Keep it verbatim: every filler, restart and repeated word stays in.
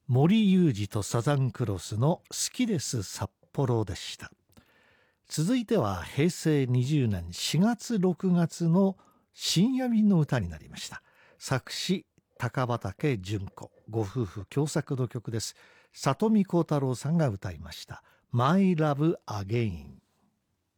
森裕二とサザンクロスの好きです札幌でした。続いてはへいせいにじゅうねんしがつろくがつの深夜便の歌になりました。作詞高畑純子、ご夫婦共作の曲です。里見幸太郎さんが歌いました。 My Love Again。